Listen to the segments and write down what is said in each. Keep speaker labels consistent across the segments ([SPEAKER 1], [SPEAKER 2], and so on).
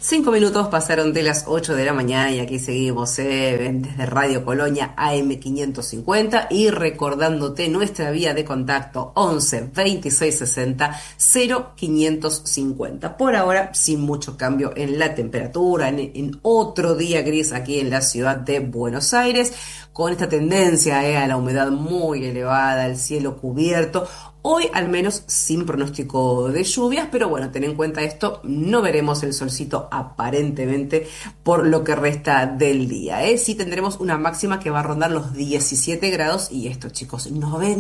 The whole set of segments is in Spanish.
[SPEAKER 1] 5 minutos pasaron de las 8 de la mañana y aquí seguimos desde Radio Colonia AM 550 y recordándote nuestra vía de contacto 11 26 60 0550. Por ahora, sin mucho cambio en la temperatura, en otro día gris aquí en la ciudad de Buenos Aires, con esta tendencia a la humedad muy elevada, el cielo cubierto. Hoy al menos sin pronóstico de lluvias, pero bueno, ten en cuenta esto, no veremos el solcito aparentemente por lo que resta del día. Sí tendremos una máxima que va a rondar los 17 grados y esto, chicos,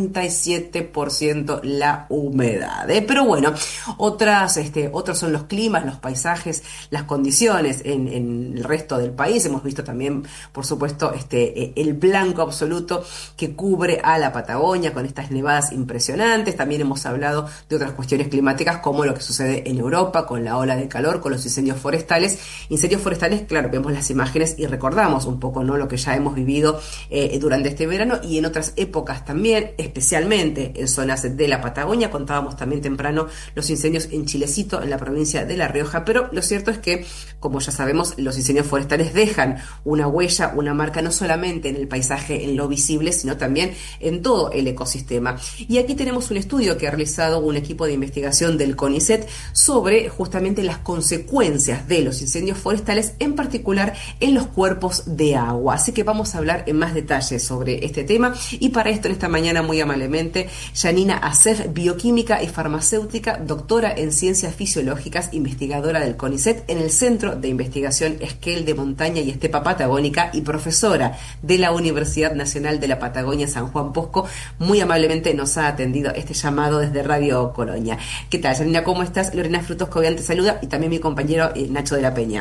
[SPEAKER 1] 97% la humedad. Pero bueno, otros son los climas, los paisajes, las condiciones en el resto del país. Hemos visto también, por supuesto, el blanco absoluto que cubre a la Patagonia con estas nevadas impresionantes. También hemos hablado de otras cuestiones climáticas como lo que sucede en Europa con la ola de calor, con los incendios forestales. Incendios forestales, claro, vemos las imágenes y recordamos un poco, ¿no?, lo que ya hemos vivido durante este verano y en otras épocas también, especialmente en zonas de la Patagonia. Contábamos también temprano los incendios en Chilecito, en la provincia de La Rioja, pero lo cierto es que, como ya sabemos, los incendios forestales dejan una huella, una marca, no solamente en el paisaje, en lo visible, sino también en todo el ecosistema. Y aquí tenemos un estudio que ha realizado un equipo de investigación del CONICET sobre justamente las consecuencias de los incendios forestales, en particular en los cuerpos de agua. Así que vamos a hablar en más detalle sobre este tema y para esto en esta mañana muy amablemente Janina Acef, bioquímica y farmacéutica, doctora en ciencias fisiológicas, investigadora del CONICET en el Centro de Investigación Esquel de Montaña y Estepa Patagónica y profesora de la Universidad Nacional de la Patagonia San Juan Bosco, muy amablemente nos ha atendido este llamado desde Radio Colonia. ¿Qué tal, Janina? ¿Cómo estás? Lorena Frutos Cobian te saluda y también mi compañero Nacho de la Peña.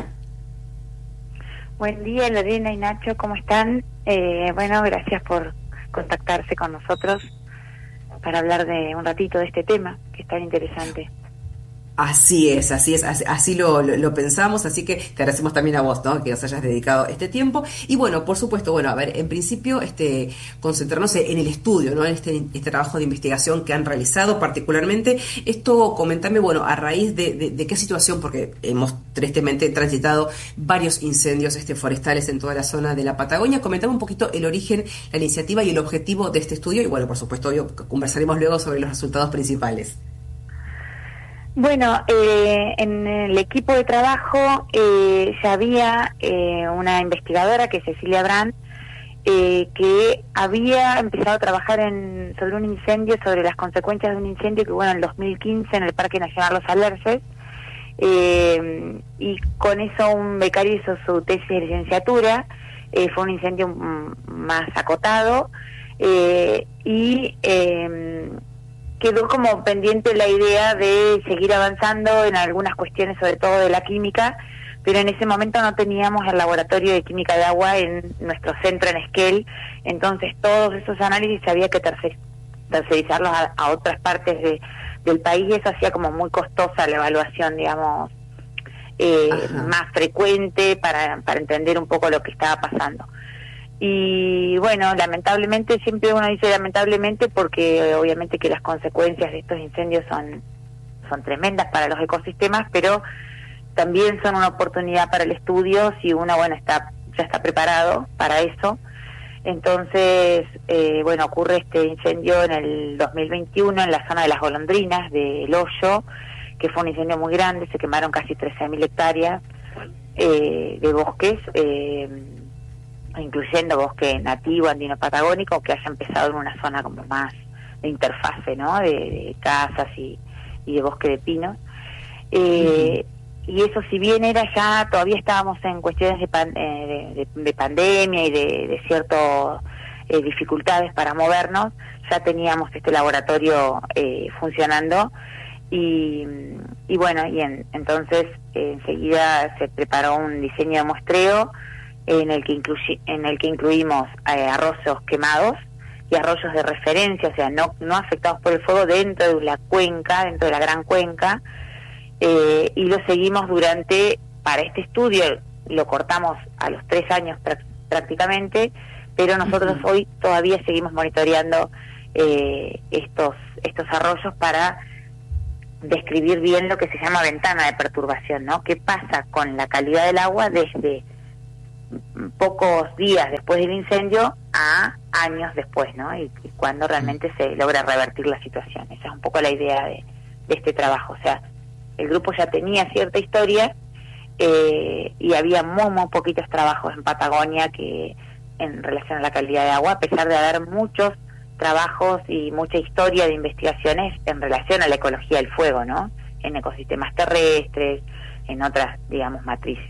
[SPEAKER 2] Buen día, Lorena y Nacho, ¿cómo están? Bueno, gracias por contactarse con nosotros para hablar de un ratito de este tema, que es tan interesante.
[SPEAKER 1] Así es, así lo pensamos, así que te agradecemos también a vos, ¿no?, que nos hayas dedicado este tiempo. Y bueno, por supuesto, bueno, a ver, en principio, concentrarnos en el estudio, ¿no?, en este trabajo de investigación que han realizado particularmente. Esto, comentame, bueno, a raíz de qué situación, porque hemos tristemente transitado varios incendios forestales en toda la zona de la Patagonia. Comentame un poquito el origen, la iniciativa y el objetivo de este estudio, y bueno, por supuesto, obvio, conversaremos luego sobre los resultados principales.
[SPEAKER 2] Bueno, en el equipo de trabajo ya había una investigadora, que es Cecilia Brand, que había empezado a trabajar sobre un incendio, sobre las consecuencias de un incendio que, bueno, en el 2015 en el Parque Nacional Los Alerces, y con eso un becario hizo su tesis de licenciatura. Fue un incendio más acotado, y quedó como pendiente la idea de seguir avanzando en algunas cuestiones, sobre todo de la química, pero en ese momento no teníamos el laboratorio de química de agua en nuestro centro en Esquel. Entonces todos esos análisis había que tercerizarlos a otras partes del país, y eso hacía como muy costosa la evaluación, digamos, más frecuente para entender un poco lo que estaba pasando. Y bueno, lamentablemente, siempre uno dice lamentablemente porque obviamente que las consecuencias de estos incendios son tremendas para los ecosistemas, pero también son una oportunidad para el estudio si uno, bueno, ya está preparado para eso. Entonces, bueno, ocurre este incendio en el 2021 en la zona de las Golondrinas del Hoyo, que fue un incendio muy grande. Se quemaron casi 13.000 hectáreas de bosques, incluyendo bosque nativo andino patagónico, que haya empezado en una zona como más de interfase, ¿no?, de casas y de bosque de pinos. Y eso, si bien todavía estábamos en cuestiones de pandemia y de ciertas dificultades para movernos, ya teníamos este laboratorio funcionando. Y bueno, entonces enseguida se preparó un diseño de muestreo en el que incluimos arroyos quemados y arroyos de referencia, o sea, no afectados por el fuego, dentro de la cuenca, dentro de la gran cuenca, y lo seguimos para este estudio, lo cortamos a los 3 años prácticamente, pero nosotros hoy todavía seguimos monitoreando estos arroyos para describir bien lo que se llama ventana de perturbación, ¿no? ¿Qué pasa con la calidad del agua desde pocos días después del incendio a años después, ¿no? Y cuando realmente se logra revertir la situación. Esa es un poco la idea de este trabajo. O sea, el grupo ya tenía cierta historia y había muy poquitos trabajos en Patagonia que en relación a la calidad de agua, a pesar de haber muchos trabajos y mucha historia de investigaciones en relación a la ecología del fuego, ¿no? En ecosistemas terrestres, en otras, digamos, matrices.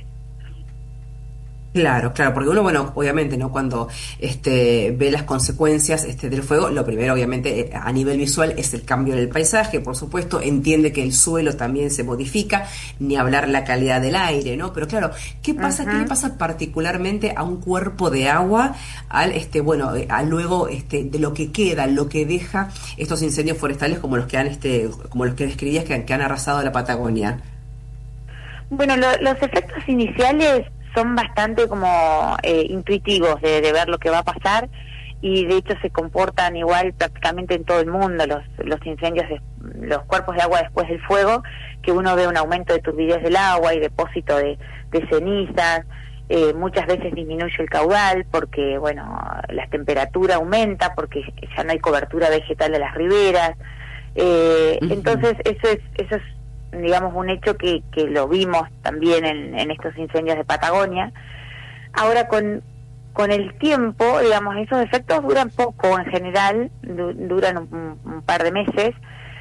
[SPEAKER 1] Claro, claro, porque uno, bueno, obviamente, ¿no? Cuando ve las consecuencias del fuego, lo primero, obviamente, a nivel visual es el cambio en el paisaje, por supuesto, entiende que el suelo también se modifica, ni hablar la calidad del aire, ¿no? Pero claro, ¿qué pasa? ¿Qué le pasa particularmente a un cuerpo de agua al, bueno, a luego de lo que queda, lo que deja estos incendios forestales como los que han, como los que describías que han arrasado la Patagonia?
[SPEAKER 2] Bueno, los efectos iniciales son bastante como intuitivos de ver lo que va a pasar, y de hecho se comportan igual prácticamente en todo el mundo los incendios, los cuerpos de agua después del fuego, que uno ve un aumento de turbidez del agua y depósito de cenizas. Muchas veces disminuye el caudal porque, bueno, la temperatura aumenta porque ya no hay cobertura vegetal de las riberas. Entonces eso es digamos un hecho que lo vimos también en estos incendios de Patagonia. Ahora con el tiempo, digamos, esos efectos duran poco en general, duran un par de meses,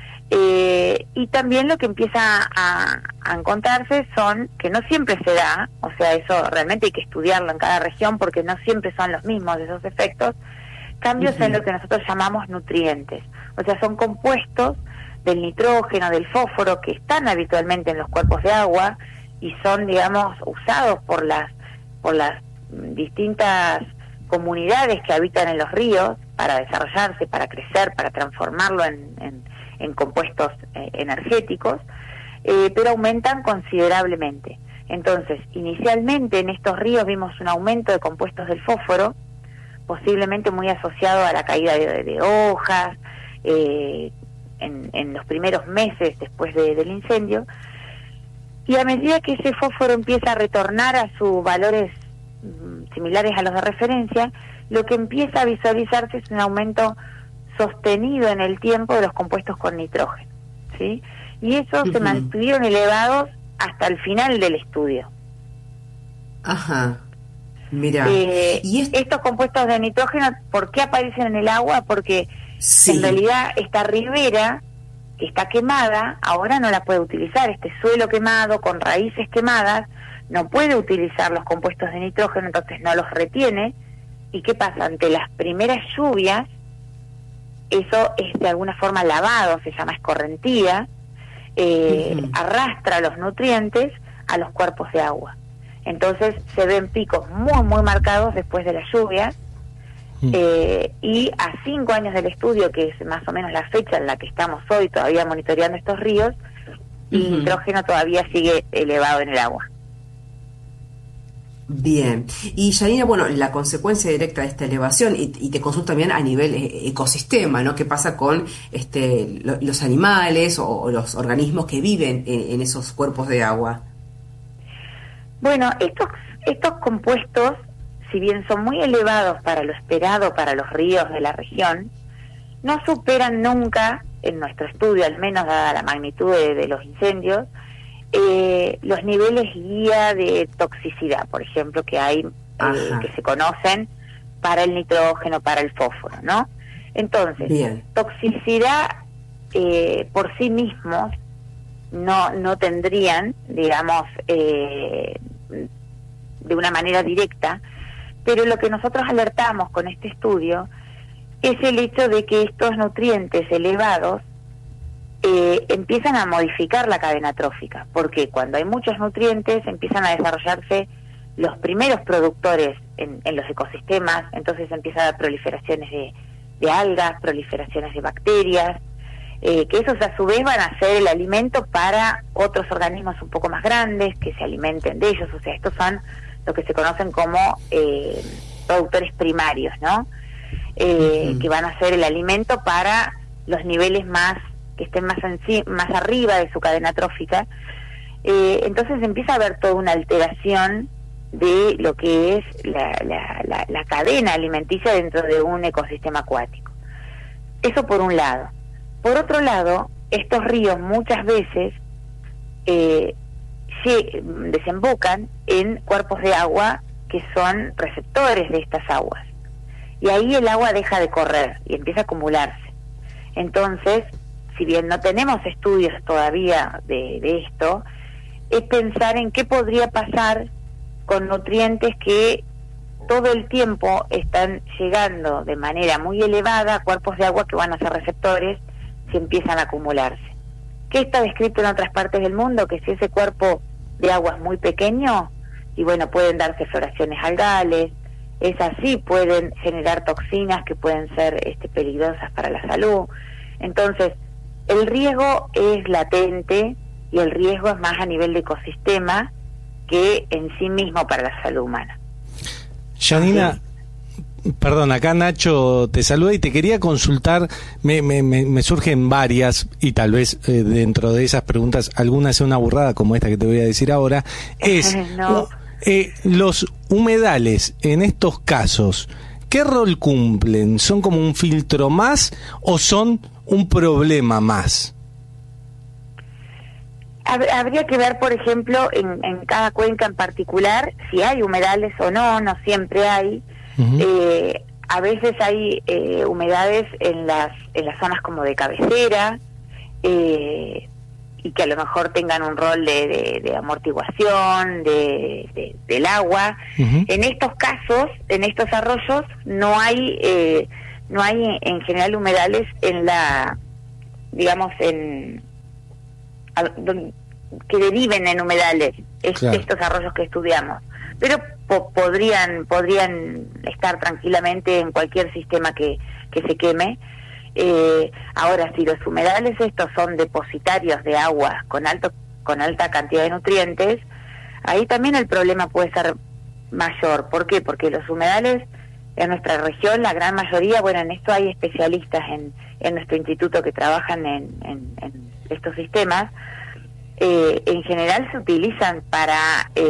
[SPEAKER 2] y también lo que empieza a encontrarse son que no siempre se da, o sea, eso realmente hay que estudiarlo en cada región porque no siempre son los mismos esos efectos, cambios en lo que nosotros llamamos nutrientes, o sea, son compuestos del nitrógeno, del fósforo, que están habitualmente en los cuerpos de agua y son, digamos, usados por las distintas comunidades que habitan en los ríos para desarrollarse, para crecer, para transformarlo en compuestos energéticos, pero aumentan considerablemente. Entonces, inicialmente en estos ríos vimos un aumento de compuestos del fósforo, posiblemente muy asociado a la caída de hojas, en los primeros meses después del incendio, y a medida que ese fósforo empieza a retornar a sus valores similares a los de referencia, lo que empieza a visualizarse es un aumento sostenido en el tiempo de los compuestos con nitrógeno, ¿sí? Y esos se mantuvieron elevados hasta el final del estudio.
[SPEAKER 1] Ajá, mira.
[SPEAKER 2] ¿Y estos compuestos de nitrógeno, por qué aparecen en el agua? Porque en realidad esta ribera que está quemada, ahora no la puede utilizar. Este suelo quemado, con raíces quemadas, no puede utilizar los compuestos de nitrógeno, entonces no los retiene. ¿Y qué pasa? Ante las primeras lluvias, eso es de alguna forma lavado, se llama escorrentía, arrastra los nutrientes a los cuerpos de agua. Entonces se ven picos muy marcados después de las lluvias. Y a 5 años del estudio, que es más o menos la fecha en la que estamos hoy todavía monitoreando estos ríos, el nitrógeno todavía sigue elevado en el agua.
[SPEAKER 1] Bien, y Yanina, bueno, la consecuencia directa de esta elevación, y te consulto también a nivel ecosistema, ¿no? ¿Qué pasa con los animales o los organismos que viven en esos cuerpos de agua?
[SPEAKER 2] Bueno, estos compuestos, si bien son muy elevados para lo esperado para los ríos de la región, no superan nunca, en nuestro estudio al menos dada la magnitud de los incendios, los niveles guía de toxicidad, por ejemplo, que hay, que se conocen para el nitrógeno, para el fósforo, ¿no? Entonces, toxicidad por sí mismos no tendrían, digamos, de una manera directa, pero lo que nosotros alertamos con este estudio es el hecho de que estos nutrientes elevados empiezan a modificar la cadena trófica, porque cuando hay muchos nutrientes empiezan a desarrollarse los primeros productores en los ecosistemas, entonces empieza a haber proliferaciones de algas, proliferaciones de bacterias, que esos a su vez van a ser el alimento para otros organismos un poco más grandes que se alimenten de ellos. O sea, estos son lo que se conocen como productores primarios, ¿no? Que van a ser el alimento para los niveles más que estén más arriba de su cadena trófica, entonces empieza a haber toda una alteración de lo que es la cadena alimenticia dentro de un ecosistema acuático. Eso por un lado. Por otro lado, estos ríos muchas veces desembocan en cuerpos de agua que son receptores de estas aguas. Y ahí el agua deja de correr y empieza a acumularse. Entonces, si bien no tenemos estudios todavía de esto, es pensar en qué podría pasar con nutrientes que todo el tiempo están llegando de manera muy elevada a cuerpos de agua que van a ser receptores si empiezan a acumularse. ¿Qué está descrito en otras partes del mundo? Que si ese cuerpo de agua es muy pequeño, y bueno, pueden darse floraciones algales, es así, pueden generar toxinas que pueden ser peligrosas para la salud. Entonces, el riesgo es latente y el riesgo es más a nivel de ecosistema que en sí mismo para la salud humana.
[SPEAKER 3] Janina, perdón, acá Nacho te saluda y te quería consultar, me surgen varias, y tal vez dentro de esas preguntas alguna sea una burrada como esta que te voy a decir ahora, es
[SPEAKER 2] No.
[SPEAKER 3] Los humedales en estos casos, ¿qué rol cumplen? ¿Son como un filtro más o son un problema más?
[SPEAKER 2] Habría que ver, por ejemplo, en cada cuenca en particular, si hay humedales o no, no siempre hay. Uh-huh. A veces hay humedades en las zonas como de cabecera, y que a lo mejor tengan un rol de amortiguación del agua. Uh-huh. En estos casos, en estos arroyos, no hay en general humedales en que deriven en humedales, claro, estos arroyos que estudiamos, pero podrían estar tranquilamente en cualquier sistema que se queme. Ahora, si los humedales estos son depositarios de agua con alta cantidad de nutrientes, ahí también el problema puede ser mayor. ¿Por qué? Porque los humedales en nuestra región, la gran mayoría, bueno, en esto hay especialistas en nuestro instituto que trabajan en estos sistemas, en general se utilizan para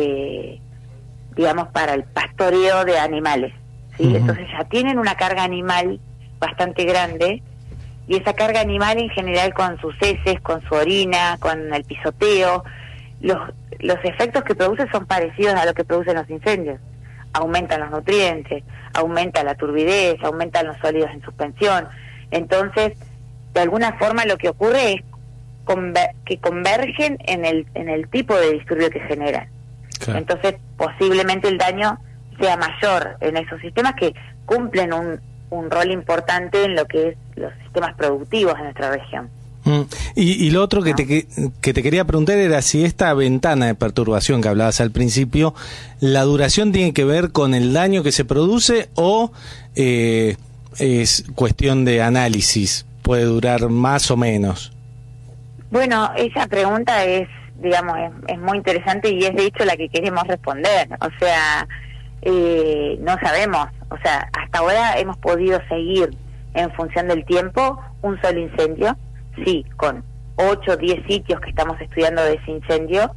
[SPEAKER 2] para el pastoreo de animales, ¿sí? Uh-huh. Entonces ya tienen una carga animal bastante grande, y esa carga animal en general con sus heces, con su orina, con el pisoteo, los efectos que produce son parecidos a lo que producen los incendios. Aumentan los nutrientes, aumenta la turbidez, aumentan los sólidos en suspensión. Entonces, de alguna forma lo que ocurre es que convergen en el tipo de disturbio que generan. Claro. Entonces, posiblemente el daño sea mayor en esos sistemas que cumplen un rol importante en lo que es los sistemas productivos de nuestra región.
[SPEAKER 3] Y lo otro que te quería preguntar era si esta ventana de perturbación que hablabas al principio, la duración tiene que ver con el daño que se produce o es cuestión de análisis, puede durar más o menos.
[SPEAKER 2] Bueno, esa pregunta es muy interesante y es de hecho la que queremos responder. O sea, no sabemos. O sea, hasta ahora hemos podido seguir en función del tiempo un solo incendio, sí, con 8 o 10 sitios que estamos estudiando de ese incendio,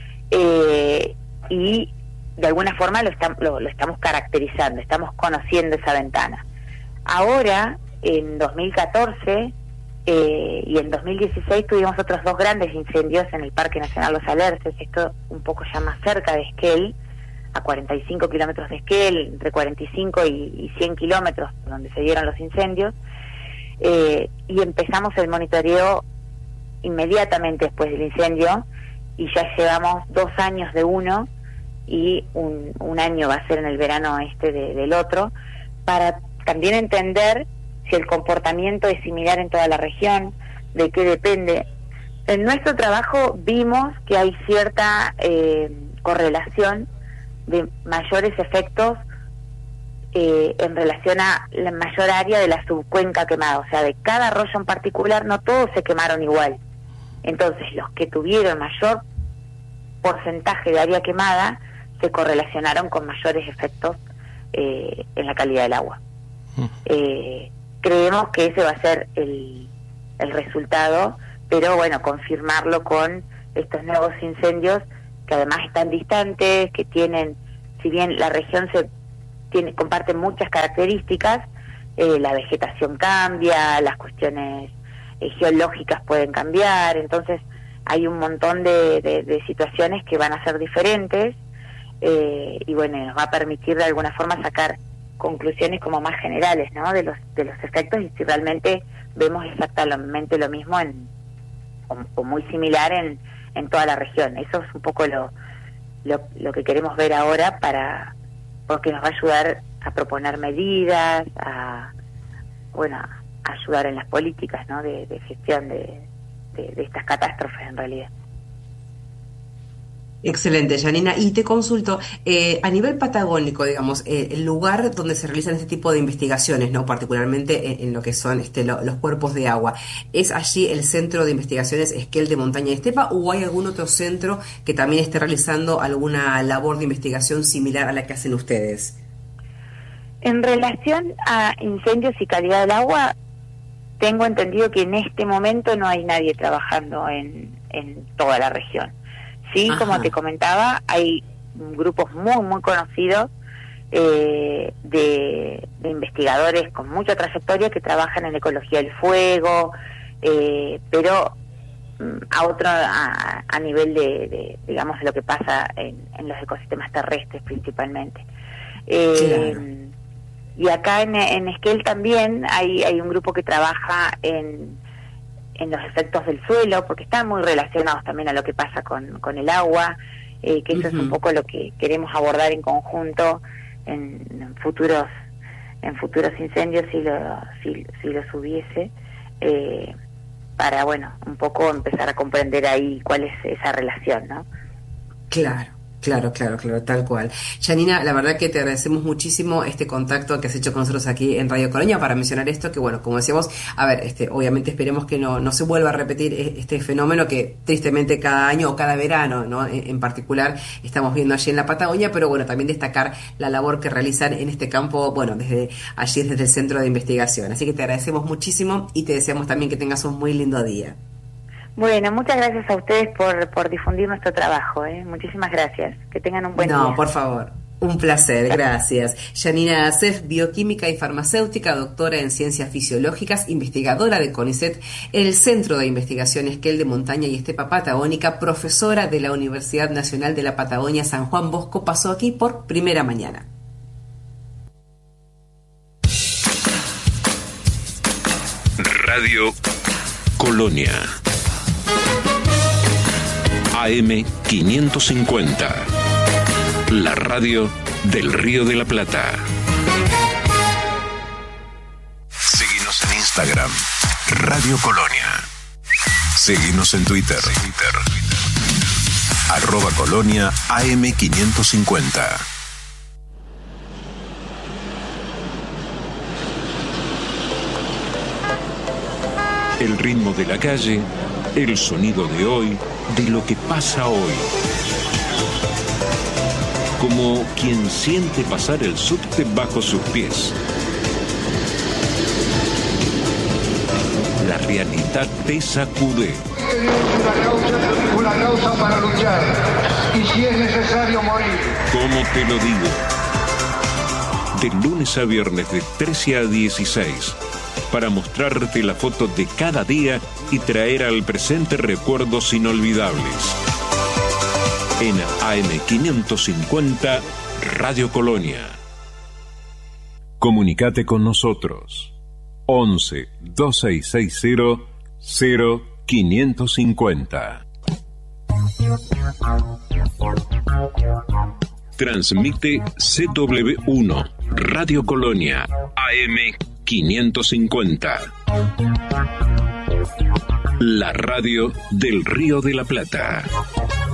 [SPEAKER 2] y de alguna forma lo estamos caracterizando, estamos conociendo esa ventana. Ahora, en 2014 y en 2016 tuvimos otros 2 grandes incendios en el Parque Nacional Los Alerces, esto un poco ya más cerca de Esquel, a 45 kilómetros de Esquel, entre 45 y 100 kilómetros donde se dieron los incendios, y empezamos el monitoreo inmediatamente después del incendio, y ya llevamos 2 años de uno, y un año va a ser en el verano del otro, para también entender si el comportamiento es similar en toda la región, de qué depende. En nuestro trabajo vimos que hay cierta correlación de mayores efectos en relación a la mayor área de la subcuenca quemada, o sea, de cada arroyo en particular no todos se quemaron igual. Entonces, los que tuvieron mayor porcentaje de área quemada se correlacionaron con mayores efectos en la calidad del agua. Creemos que ese va a ser el resultado, pero bueno, confirmarlo con estos nuevos incendios que además están distantes, que tienen, si bien la región comparte muchas características, la vegetación cambia, las cuestiones geológicas pueden cambiar, entonces hay un montón de situaciones que van a ser diferentes, y bueno, nos va a permitir de alguna forma sacar conclusiones como más generales, ¿no?, de los efectos, y si realmente vemos exactamente lo mismo o muy similar en toda la región. Eso es un poco lo que queremos ver ahora, porque nos va a ayudar a proponer medidas, a ayudar en las políticas, ¿no?, de gestión de estas catástrofes en realidad.
[SPEAKER 1] Excelente, Janina. Y te consulto, a nivel patagónico, digamos, el lugar donde se realizan este tipo de investigaciones, ¿no?, particularmente en lo que son los cuerpos de agua, ¿es allí el Centro de Investigaciones Esquel de Montaña y Estepa o hay algún otro centro que también esté realizando alguna labor de investigación similar a la que hacen ustedes?
[SPEAKER 2] En relación a incendios y calidad del agua, tengo entendido que en este momento no hay nadie trabajando en toda la región. Sí, ajá, como te comentaba, hay grupos muy conocidos de investigadores con mucha trayectoria que trabajan en ecología del fuego, pero a nivel de digamos, lo que pasa en los ecosistemas terrestres principalmente.
[SPEAKER 1] Claro.
[SPEAKER 2] Y acá en Esquel también hay un grupo que trabaja en los efectos del suelo, porque están muy relacionados también a lo que pasa con el agua, que eso es un poco lo que queremos abordar en conjunto en futuros incendios si los hubiese, para bueno, un poco empezar a comprender ahí cuál es esa relación, ¿no?
[SPEAKER 1] Claro, tal cual. Janina, la verdad que te agradecemos muchísimo este contacto que has hecho con nosotros aquí en Radio Colonia para mencionar esto, que bueno, como decíamos, a ver, obviamente esperemos que no se vuelva a repetir este fenómeno que tristemente cada año o cada verano, ¿no?, en particular estamos viendo allí en la Patagonia, pero bueno, también destacar la labor que realizan en este campo, bueno, desde el Centro de Investigación. Así que te agradecemos muchísimo y te deseamos también que tengas un muy lindo día.
[SPEAKER 2] Bueno, muchas gracias a ustedes por difundir nuestro trabajo, muchísimas gracias, que tengan un buen día.
[SPEAKER 1] No, por favor, un placer, gracias. Janina Acef, bioquímica y farmacéutica, doctora en ciencias fisiológicas, investigadora de CONICET en el Centro de Investigación Esquel de Montaña y Estepa Patagónica, profesora de la Universidad Nacional de la Patagonia San Juan Bosco, pasó aquí por Primera Mañana.
[SPEAKER 4] Radio Colonia AM 550, la radio del Río de la Plata. Síguenos en Instagram, Radio Colonia. Síguenos en Twitter. @Colonia AM 550. El ritmo de la calle, el sonido de hoy, de lo que pasa hoy. Como quien siente pasar el subte bajo sus pies. La realidad te sacude.
[SPEAKER 5] Una causa para luchar, y si es necesario morir.
[SPEAKER 4] ¿Cómo te lo digo? De lunes a viernes de 13 a 16. Para mostrarte la foto de cada día y traer al presente recuerdos inolvidables. En AM 550, Radio Colonia. Comunicate con nosotros. 11 2660 0550. Transmite CW1, Radio Colonia, AM 550. La radio del Río de la Plata.